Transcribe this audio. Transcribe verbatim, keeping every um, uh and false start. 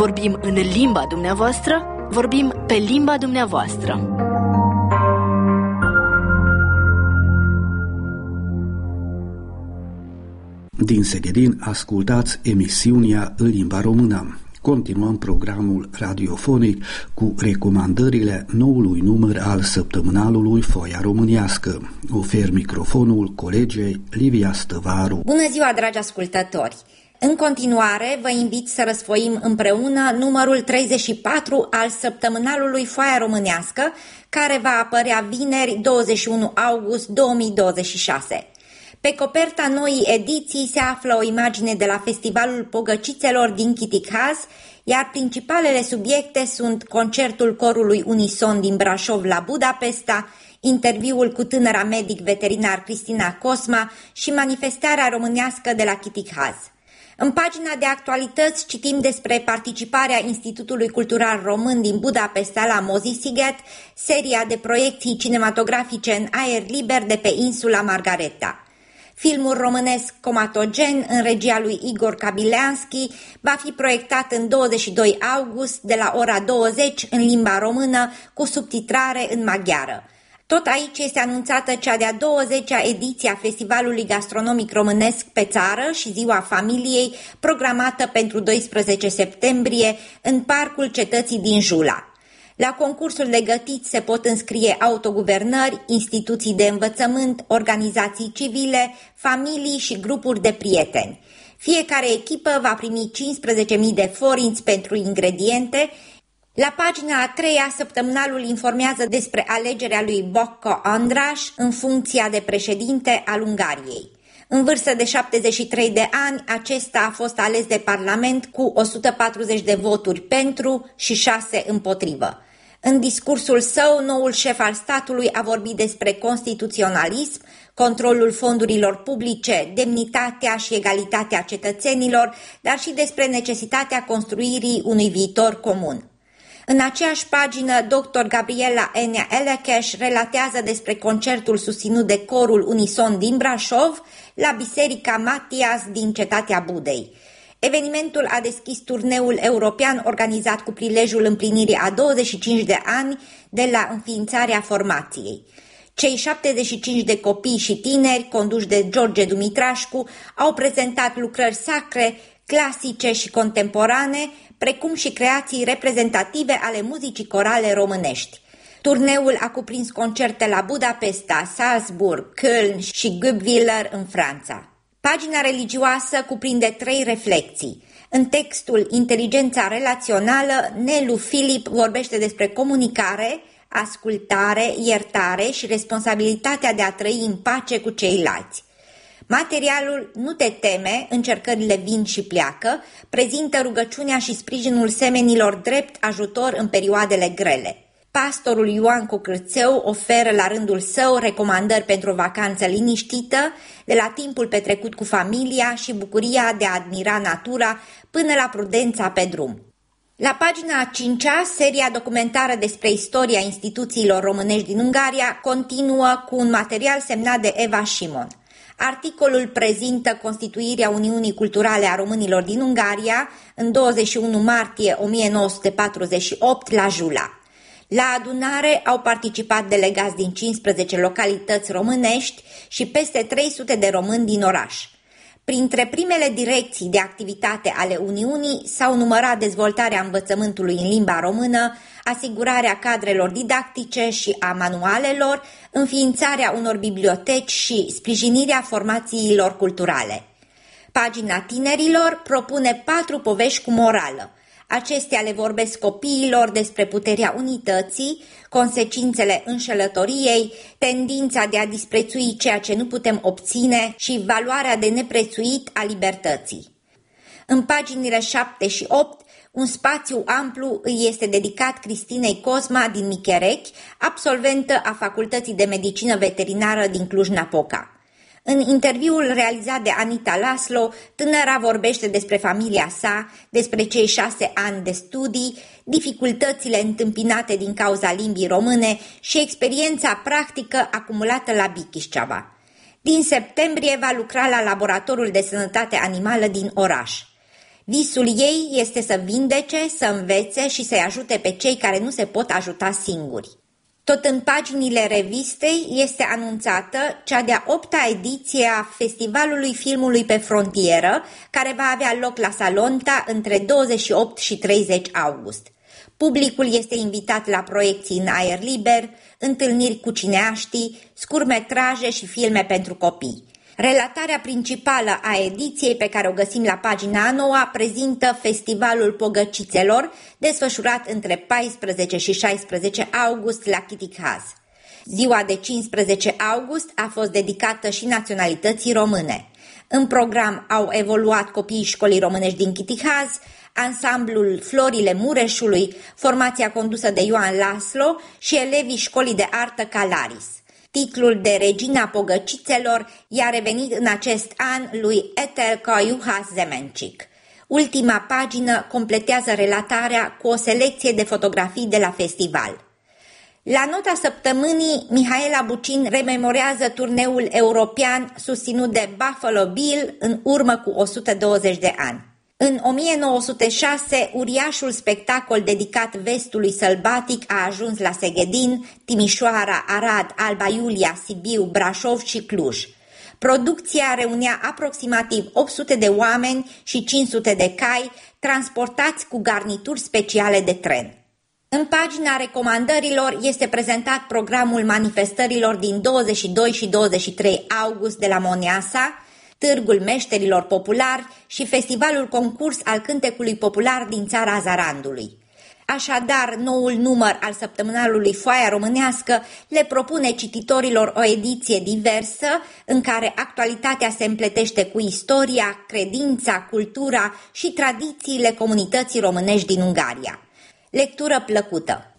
Vorbim în limba dumneavoastră, vorbim pe limba dumneavoastră. Din Seghedin ascultați emisiunea în limba română. Continuăm programul radiofonic cu recomandările noului număr al săptămânalului Foaia Românească. Ofer microfonul colegei Livia Stăvaru. Bună ziua, dragi ascultători! În continuare, vă invit să răsfoim împreună numărul treizeci și patru al săptămânalului Foaia Românească, care va apărea vineri douăzeci și unu august două mii douăzeci și șase. Pe coperta noii ediții se află o imagine de la Festivalul Pogăcițelor din Chiticaz, iar principalele subiecte sunt concertul corului Unison din Brașov la Budapesta, interviul cu tânăra medic veterinar Cristina Cosma și manifestarea românească de la Chiticaz. În pagina de actualități citim despre participarea Institutului Cultural Român din Budapesta la Mozisiget, seria de proiecții cinematografice în aer liber de pe insula Margareta. Filmul românesc Comatogen, în regia lui Igor Kabileanski, va fi proiectat în douăzeci și doi august de la ora douăzeci în limba română cu subtitrare în maghiară. Tot aici este anunțată cea de-a douăzecea ediție a Festivalului Gastronomic Românesc pe țară și Ziua Familiei, programată pentru doisprezece septembrie în Parcul Cetății din Jula. La concursul de gătit se pot înscrie autoguvernări, instituții de învățământ, organizații civile, familii și grupuri de prieteni. Fiecare echipă va primi cincisprezece mii de forinți pentru ingrediente. La pagina a treia, săptămânalul informează despre alegerea lui Bocco Andras în funcția de președinte al Ungariei. În vârstă de șaptezeci și trei de ani, acesta a fost ales de Parlament cu o sută patruzeci de voturi pentru și șase împotrivă. În discursul său, noul șef al statului a vorbit despre constituționalism, controlul fondurilor publice, demnitatea și egalitatea cetățenilor, dar și despre necesitatea construirii unui viitor comun. În aceeași pagină, doctor Gabriela Enea Elecheș relatează despre concertul susținut de corul Unison din Brașov la Biserica Matias din Cetatea Budei. Evenimentul a deschis turneul european organizat cu prilejul împlinirii a douăzeci și cinci de ani de la înființarea formației. Cei șaptezeci și cinci de copii și tineri, conduși de George Dumitrașcu, au prezentat lucrări sacre, clasice și contemporane, precum și creații reprezentative ale muzicii corale românești. Turneul a cuprins concerte la Budapesta, Salzburg, Köln și Guebwiller în Franța. Pagina religioasă cuprinde trei reflexii. În textul Inteligența relațională, Nelu Filip vorbește despre comunicare, ascultare, iertare și responsabilitatea de a trăi în pace cu ceilalți. Materialul Nu te teme, încercările vin și pleacă, prezintă rugăciunea și sprijinul semenilor drept ajutor în perioadele grele. Pastorul Ioan Cocârțeu oferă la rândul său recomandări pentru o vacanță liniștită, de la timpul petrecut cu familia și bucuria de a admira natura până la prudența pe drum. La pagina a cincea, seria documentară despre istoria instituțiilor românești din Ungaria continuă cu un material semnat de Eva Simon. Articolul prezintă constituirea Uniunii Culturale a Românilor din Ungaria în douăzeci și unu martie o mie nouă sute patruzeci și opt la Jula. La adunare au participat delegați din cincisprezece localități românești și peste trei sute de români din oraș. Printre primele direcții de activitate ale Uniunii s-au numărat dezvoltarea învățământului în limba română, asigurarea cadrelor didactice și a manualelor, înființarea unor biblioteci și sprijinirea formațiilor culturale. Pagina tinerilor propune patru povești cu morală. Acestea le vorbesc copiilor despre puterea unității, consecințele înșelătoriei, tendința de a disprețui ceea ce nu putem obține și valoarea de neprețuit a libertății. În paginile șapte și opt, un spațiu amplu îi este dedicat Cristinei Cosma din Micherechi, absolventă a Facultății de Medicină Veterinară din Cluj-Napoca. În interviul realizat de Anita Laslo, tânăra vorbește despre familia sa, despre cei șase ani de studii, dificultățile întâmpinate din cauza limbii române și experiența practică acumulată la Bichișceava. Din septembrie va lucra la Laboratorul de Sănătate Animală din oraș. Visul ei este să vindece, să învețe și să-i ajute pe cei care nu se pot ajuta singuri. Tot în paginile revistei este anunțată cea de-a opta ediție a Festivalului Filmului pe Frontieră, care va avea loc la Salonta între douăzeci și opt și treizeci august. Publicul este invitat la proiecții în aer liber, întâlniri cu cineaștii, scurtmetraje și filme pentru copii. Relatarea principală a ediției, pe care o găsim la pagina a noua, prezintă Festivalul Pogăcițelor, desfășurat între paisprezece și șaisprezece august la Chitikhaz. Ziua de cincisprezece august a fost dedicată și naționalității române. În program au evoluat copiii școlii românești din Chitikhaz, ansamblul Florile Mureșului, formația condusă de Ioan Laslo și elevii școlii de artă Calaris. Titlul de Regina Pogăcițelor i-a revenit în acest an lui Etelka Juhas Zemencic. Ultima pagină completează relatarea cu o selecție de fotografii de la festival. La nota săptămânii, Mihaela Bucin rememorează turneul european susținut de Buffalo Bill în urmă cu o sută douăzeci de ani. În o mie nouă sute șase, uriașul spectacol dedicat vestului sălbatic a ajuns la Seghedin, Timișoara, Arad, Alba Iulia, Sibiu, Brașov și Cluj. Producția reunea aproximativ opt sute de oameni și cinci sute de cai, transportați cu garnituri speciale de tren. În pagina recomandărilor este prezentat programul manifestărilor din douăzeci și doi și douăzeci și trei august de la Moneasa, Târgul Meșterilor Populari și Festivalul Concurs al Cântecului Popular din țara Zarandului. Așadar, noul număr al săptămânalului Foaia Românească le propune cititorilor o ediție diversă în care actualitatea se împletește cu istoria, credința, cultura și tradițiile comunității românești din Ungaria. Lectură plăcută!